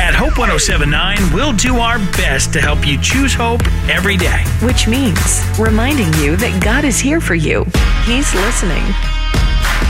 At Hope 1079, we'll do our best to help you choose hope every day. Which means reminding you that God is here for you. He's listening.